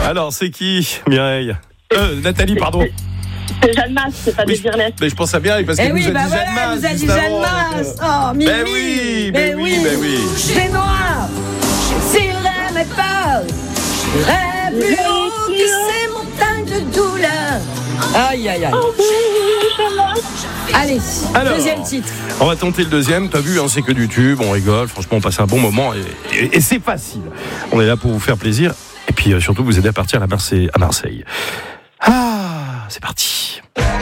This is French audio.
Alors, c'est qui, Mireille Nathalie, pardon. C'est Jeanne Masse, c'est pas Désirless. Mais je pense à bien parce qu'elle nous a dit Jeanne Masse. Elle nous a dit Jeanne Masse. Oh, Mimi. Mais oui. C'est noir. S'il n'aimait pas, j'irais plus haut que ces montagnes de douleur. Aïe. Allez, Alors, deuxième titre. On va tenter le deuxième. T'as vu, c'est que du tube, on rigole. Franchement, on passe un bon moment et c'est facile. On est là pour vous faire plaisir et puis surtout vous aider à partir à Marseille. Ah, c'est parti.